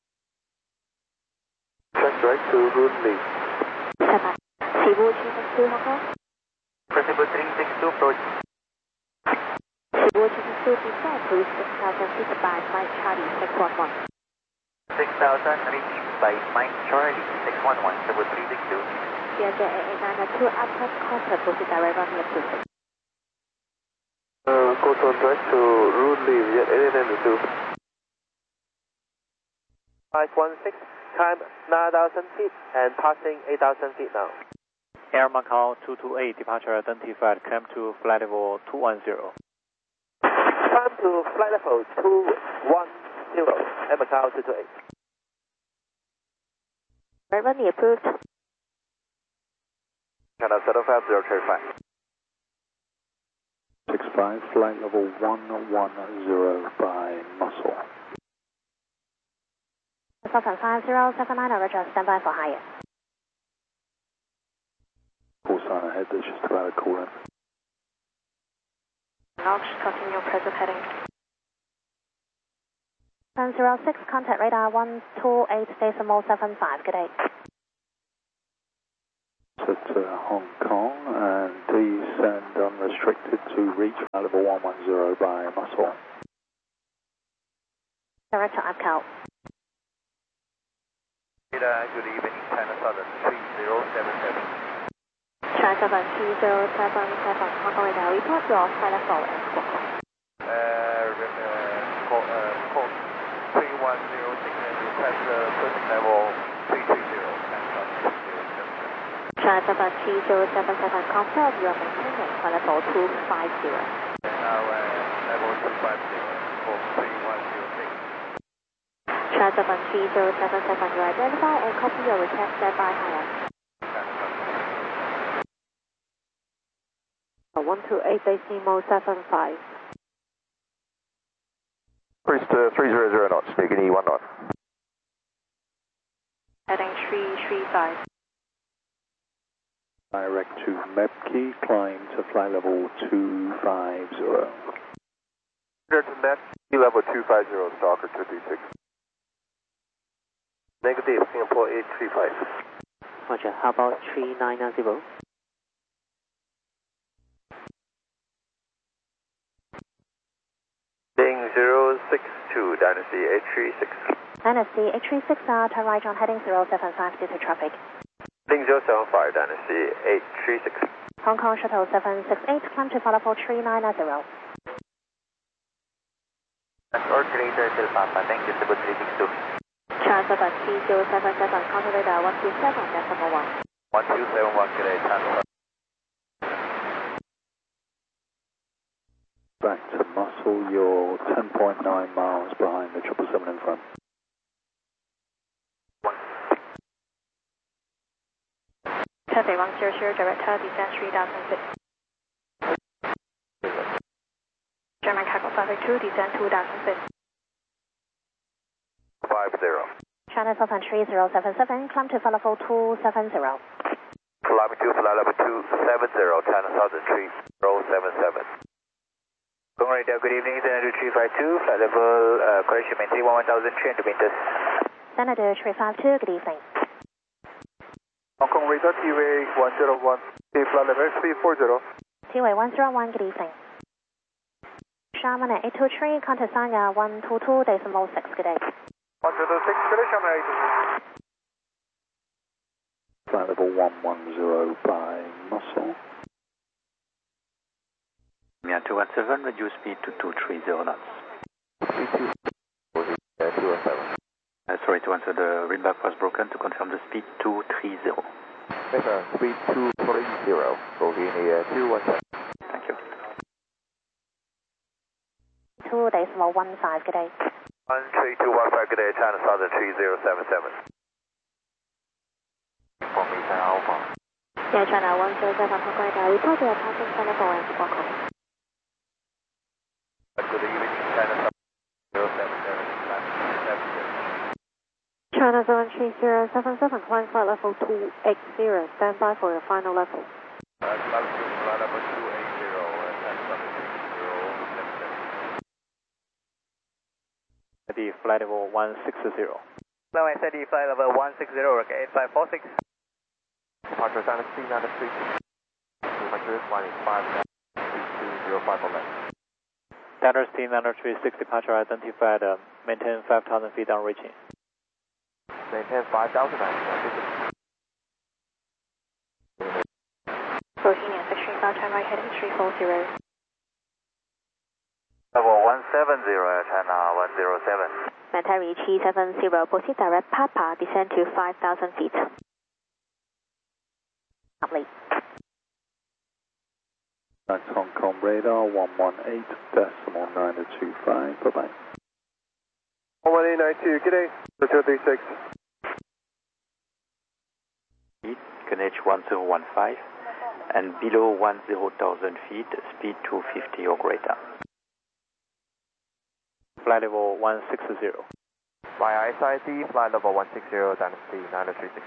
Speaker 5: Check direct to Route Lee.
Speaker 6: Standby. Cebu 262 Hong Kong.
Speaker 5: Principal 362 approach.
Speaker 6: Cebu 262 descend to 6,000 feet by Mike Charlie 611.
Speaker 5: 6,000 reached by Mike Charlie 611, Cebu 362.
Speaker 6: CRJ 8892 Upper Contact with direct runway 26.
Speaker 5: Go to direct to Route Lee, Viet 8892.
Speaker 8: 516, climb 9,000 feet and passing 8,000 feet now.
Speaker 10: Air Macau 228, departure identified, climb to flight level 210.
Speaker 8: Climb to flight level 210, Air Macau 228.
Speaker 6: Right runway approved.
Speaker 5: China Southern 5035.
Speaker 13: 65, flight level 110 by Muscle.
Speaker 12: Southern 5079, Roger, standby for higher.
Speaker 13: Call sign ahead, there's just about a call in.
Speaker 11: Knox, continue present heading.
Speaker 12: 1006, contact radar 128.75, good day.
Speaker 13: to Hong Kong and descend unrestricted to reach flight level 110 by muscle.
Speaker 12: Director APCAL.
Speaker 5: Good evening, China Southern 3077.
Speaker 6: China Southern 3077, Hong Kong radar, report your flight level and squawk call.
Speaker 5: 3106 and request cruising level 330, China Southern 3077.
Speaker 6: China Southern 3077, confirm you are maintaining flight level 250.
Speaker 5: Now level 250 for 3106.
Speaker 6: China Southern 3077, you identify and copy your request standby higher. 128 decimal 75.
Speaker 14: Priest 300 knots, making E1 knot.
Speaker 6: Heading 335.
Speaker 13: Direct to Mepki, climb to flight level 250.
Speaker 14: Clear to net, level 250, Stalker 236. Negative, Singapore 835.
Speaker 2: Roger, how about 390?
Speaker 4: Heading 062, Dynasty 836.
Speaker 12: Dynasty 836, turn right on heading 075 due to traffic.
Speaker 4: Heading 075, Dynasty 836.
Speaker 12: Hong Kong Shuttle 768, climb to flight level 390.
Speaker 9: Originator till Papa, thank you, 7362.
Speaker 6: China Southern 3077, contact radar 127.1.
Speaker 5: 1271, good day, China.
Speaker 13: Back to muscle, you're 10.9 miles behind the 777 in front.
Speaker 6: Taipei 100, director, descent 3000 feet. German Cargo 582, descent 2000 feet.
Speaker 4: 50.
Speaker 12: China Southern 3077, climb to flight level 270.
Speaker 4: Climbing to flight level 270, China Southern 3077. Hong Kong Radio, good evening, Senator 352, flight level, correction, maintain 10,300 meters.
Speaker 12: Senator 352, good evening.
Speaker 5: Hong Kong Radio, T-Way 101, flight level 340.
Speaker 12: T-Way 101, good evening. Sharman 823, contact Sanya 122 decimal 6, good day.
Speaker 5: 126, good day, Sharman 823.
Speaker 13: Flight level 110 by muscle.
Speaker 9: Mia 217, reduce speed to 230 knots.
Speaker 14: 217.
Speaker 9: Sorry to answer, the readback was broken. To confirm the speed, 230.
Speaker 14: Yes, sir. Speed 230, Bovini 217.
Speaker 9: Thank you.
Speaker 12: 2 decimal 15, good day.
Speaker 4: 13215, good day, China Southern 3077.
Speaker 14: Formation Alpha.
Speaker 6: Yeah, China 107, Hong Kong radar, report your passing flight level and squawk call.
Speaker 5: Good evening, China Southern 077.
Speaker 6: China Southern 3077, climb flight level 280, stand by for your final level.
Speaker 5: Flight level 280, China Southern 3077.
Speaker 10: The flight level 160.
Speaker 5: Runway steady, flight level 160, okay, 8546.
Speaker 14: Departure Dynasty 93. 200, flying 5, 3205 on left.
Speaker 10: Dynasty 936, departure identified, maintain 5,000 feet on reaching.
Speaker 14: Maintain 5,000
Speaker 6: Bohemian 635, turn right heading 340.
Speaker 4: Level 170, China 107.
Speaker 6: Mentari 370, proceed direct Papa, descend to 5,000 feet. Lovely.
Speaker 13: That's Hong Kong radar 118 decimal 925. Bye bye.
Speaker 5: 1892, good day, 236.
Speaker 9: KNH 1015 and below 10,000 feet, speed 250 or greater.
Speaker 10: Flight level 160.
Speaker 14: Via SID, flight level 160, Dynasty 936.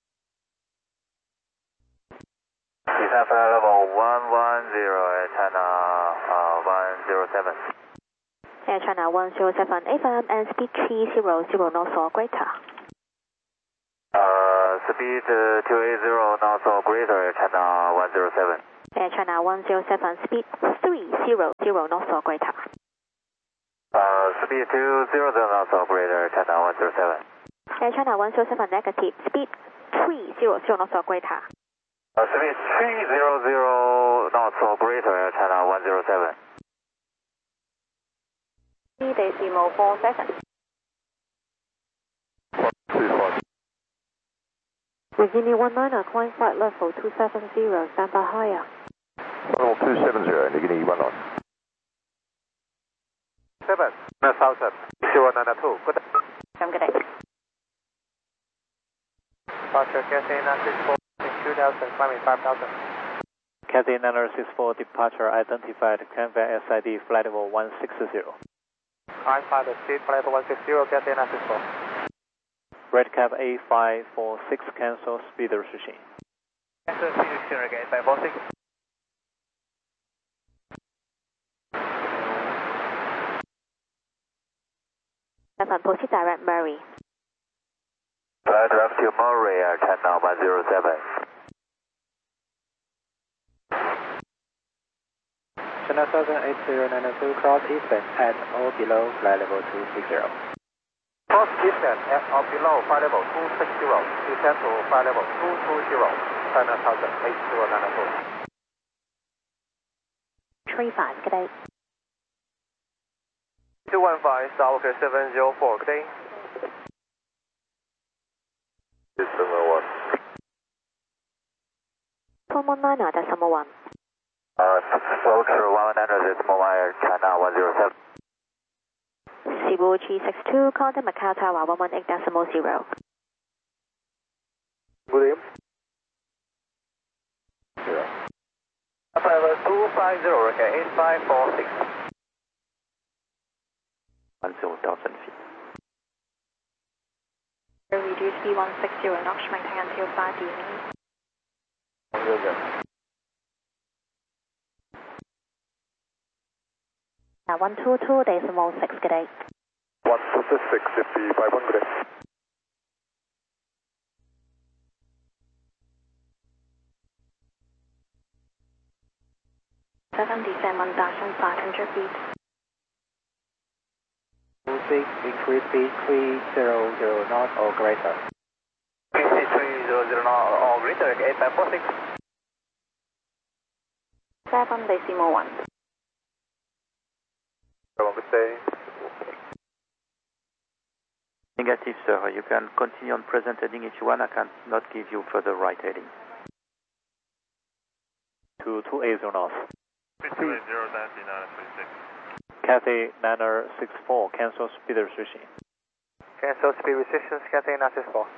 Speaker 4: Descent flight level 110, China 107.
Speaker 6: Air China 107 FM and speed 300 knots or greater.
Speaker 4: speed 280 knots or greater, China 107.
Speaker 12: Air China 107, speed 300 knots or greater.
Speaker 4: Speed 200 knots or greater, China 107.
Speaker 12: Air China 107, negative, speed 300 knots or greater.
Speaker 4: Speed 300 knots or greater, Air China 107.
Speaker 6: 3.4 seconds. Virginia 19, climb flight level 270, stand by higher.
Speaker 14: Level 270, Nigini 19. 7, 1000, 0192, good day.
Speaker 6: Good day.
Speaker 3: Departure Cathay 964, 2000, climbing 5000.
Speaker 10: Cathay 964, departure identified, Canva SID, flight level 160.
Speaker 3: Climb flight speed, flight level 160, Cathay 964.
Speaker 10: Red cap A546, cancel speed restriction.
Speaker 4: Cancel speed restriction again, 546.
Speaker 12: Proceed direct Murray.
Speaker 4: Direct to Murray, Air China 107.
Speaker 3: China 8092, cross eastern at or below flight level 260. Cross eastern at or below flight level 260, descend to flight level 220, China 8092.
Speaker 12: 35, good day.
Speaker 3: 215, South 704, good day.
Speaker 14: 671.
Speaker 12: 119, decimal 1.
Speaker 4: Vulture 100.1, Air China 107.
Speaker 12: Cebu G62, contact Macau Tower 118.0.
Speaker 14: Good evening.
Speaker 4: Level 250, okay, 8546.
Speaker 9: 10,000 feet.
Speaker 6: Reduce B160 knots, maintain until 5 evening.
Speaker 12: 122.6, good day.
Speaker 14: 126, 5500.
Speaker 6: Descend 1,500 feet.
Speaker 3: 26, increase speed 300 knots or greater.
Speaker 4: 300 knots or greater, 8546.
Speaker 6: 7.1.
Speaker 14: Have a good day.
Speaker 9: Negative, sir. You can continue on present heading if you want. I cannot give you further right heading.
Speaker 10: To 280 knots.
Speaker 14: 280, Nancy 936.
Speaker 10: Cathay 964, cancel speed restriction.
Speaker 3: Cancel speed restrictions, Cathay 964.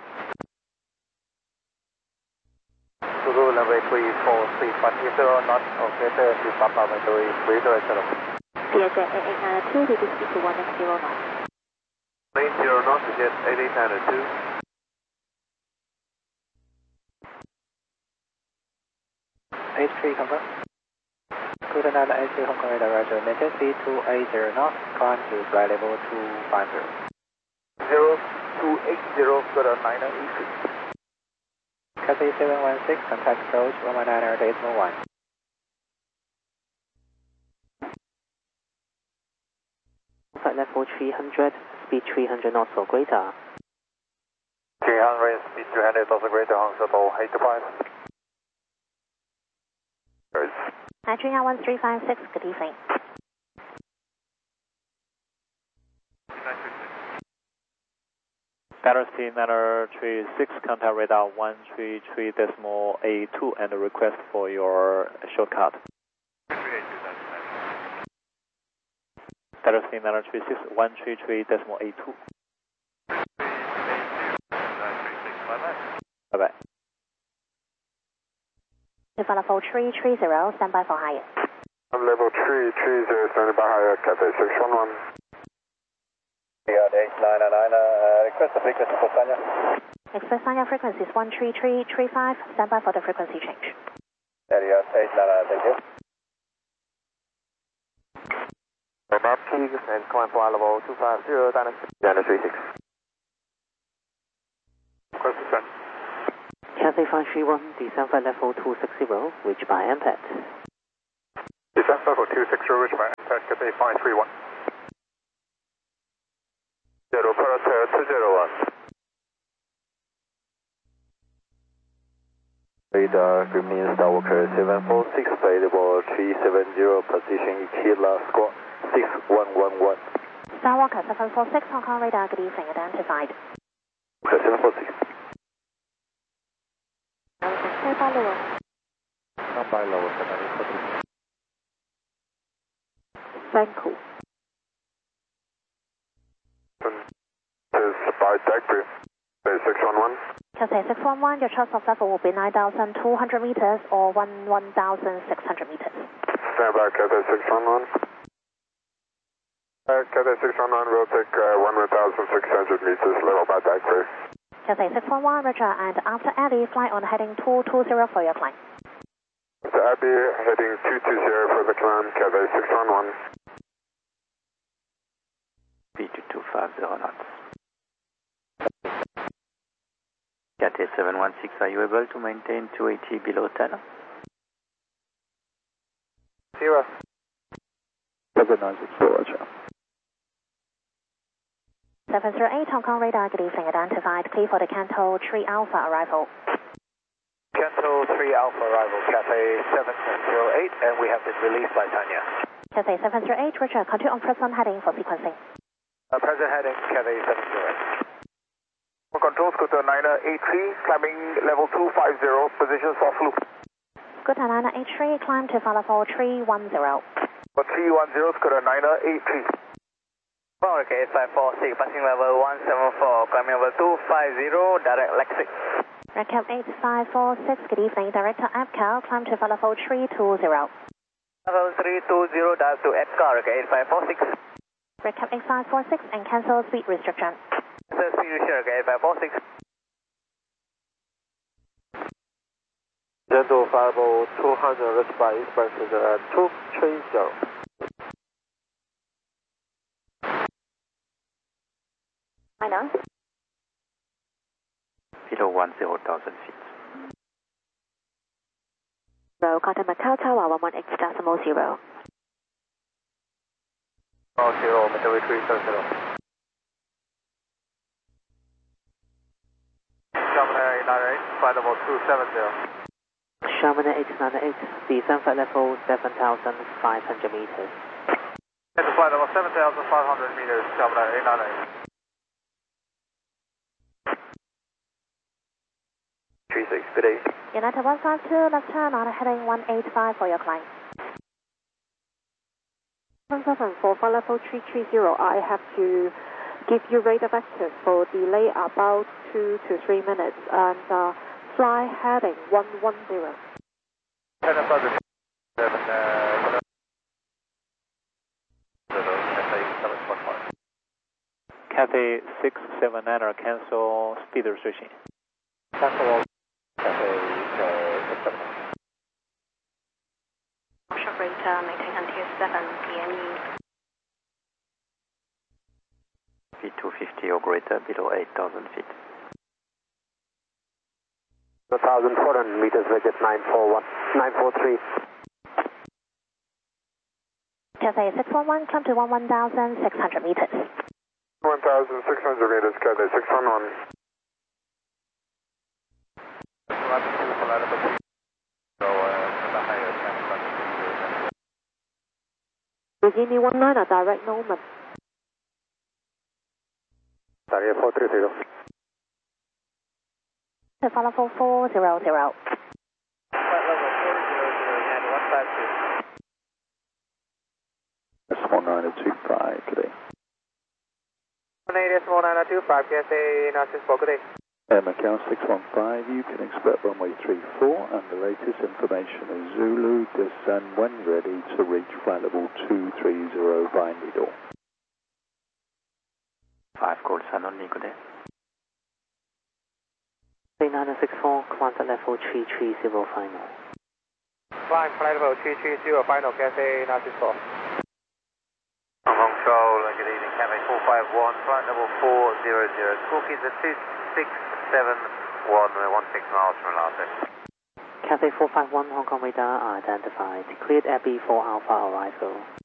Speaker 3: Zulu runway 34, 310 knots or greater to Papa Victory, greater etc.
Speaker 12: CSJ 8892, reduce speed to 180 knots.
Speaker 14: 80 knots to get 8892.
Speaker 3: H3 confirm. Good 980 Hong Kong radar, Roger. Maintain speed 280 knots, climb to flight level 250.
Speaker 14: 0280, good 986.
Speaker 3: Cathay 716, contact approach 119.1.
Speaker 2: Flight level 300, speed 300 knots or greater.
Speaker 14: 300, speed 300 knots or greater, Hong Shuttle 825.
Speaker 12: Nigeria 1356, good evening.
Speaker 10: Galaxy 936, contact radar 133.82 and request for your shortcut. Galaxy 936, 133.82. Bye-bye.
Speaker 12: Level 330, stand by for higher.
Speaker 14: Level 330, standing by higher, Cathay 611. Request the frequency for Sanya.
Speaker 12: Express Sanya frequency is 13335, stand by for the frequency change.
Speaker 14: Area 899, thank you. Map keys and climb flight level 250, Dynamic 36. Request to send.
Speaker 15: Cathay 531, descent flight level 260, reached by MPET.
Speaker 14: Descent level 260, reached by MPET, Cathay 531. 0 Paratel 201.
Speaker 16: Radar, good news, Skywalker 746, available 370, position Kilo Squawk 6111.
Speaker 12: Skywalker 746, Hong Kong radar, good evening, identified.
Speaker 16: 746.
Speaker 6: Stand by lower.
Speaker 13: Stand by lower, 746.
Speaker 6: Thank you.
Speaker 14: Is by deck brief. 611.
Speaker 12: Cathay 611, your choice of level will be 9,200 meters or 1,600 meters.
Speaker 14: Stand by, Cathay 611. Cathay 611 will take 1,600 meters, level by deck brief.
Speaker 12: Cathay 611, Roger, and after Abbey, fly on heading 220 for your climb.
Speaker 14: After Abbey, heading 220 for the climb, Cathay 611.
Speaker 9: Speed to 250 knots. Cathay 716, are you able to maintain 280 below 10?
Speaker 14: 0.
Speaker 13: 7964, Roger.
Speaker 12: 708, Hong Kong radar, good evening, identified. Clear for the Canto 3 Alpha arrival.
Speaker 3: Canto 3 Alpha arrival, Cathay 708, and we have been released by Tanya.
Speaker 12: Cathay 708, Roger, continue on present heading for sequencing.
Speaker 3: Present heading, Cathay 708.
Speaker 14: Control Scooter 983, climbing level 250, position soft loop.
Speaker 12: Scooter 983, climb to flight level 310.
Speaker 14: For 310, Scooter 983.
Speaker 3: Okay, 546, passing level 174, climbing level 250, direct Lexi.
Speaker 12: Recap 8546, good evening, Director APCAL, climb to flight level 320.
Speaker 3: Level 320, dive to APCAL, okay, 8546.
Speaker 12: Recap 8546 and cancel speed restriction.
Speaker 3: Speed restriction, okay, 8546.
Speaker 8: Gentle Fireball 200, reached by Eastbound 230.
Speaker 6: Minor.
Speaker 9: Below 10,000 feet.
Speaker 6: Contact Macau Tower 118.0.
Speaker 14: 0, Meteor 370. Chamonix 898, flight level 270.
Speaker 15: Chamonix 898, descent flight level 7,500 meters.
Speaker 14: Enter flight level 7,500 meters, Chamonix 898.
Speaker 16: 36, good day.
Speaker 12: United 152, left turn on heading 185 for your climb.
Speaker 6: 174, flight level 330, I have to give you radar vector for delay about 2 to 3 minutes and fly heading 110.
Speaker 10: Cathay 679, cancel speed restriction.
Speaker 3: Cancel Cathay 679.
Speaker 11: Offshore rate maintain until 7 PME.
Speaker 9: Speed 250 or greater, below 8,000 feet.
Speaker 3: 1,400 meters, budget 943.
Speaker 12: Cathay 611, climb to 1,600 meters.
Speaker 14: 1,600 meters, Cathay 611.
Speaker 6: Virginia 19, direct Norman.
Speaker 3: Target 430.
Speaker 12: To flight level 400.
Speaker 3: Flight level 400 and 152.
Speaker 13: Decimal 9025, good day.
Speaker 3: 180.925, Cathay Narcissus, good day.
Speaker 13: Air Macau 615, you can expect runway 34 and the latest information is Zulu, descend when ready to reach flight level 230 by Needle.
Speaker 9: 5 calls and only, good day.
Speaker 15: 3964, climb to level 330 final.
Speaker 3: Climb flight level 330, final, Cathay Narcissus.
Speaker 4: Hong Kong Seoul, good evening, Cathay 451, flight level 400, talking to 267
Speaker 3: 116 miles from Los Angeles.
Speaker 15: Cathay 451 Hong Kong radar identified. Cleared Abbey for Alpha arrival.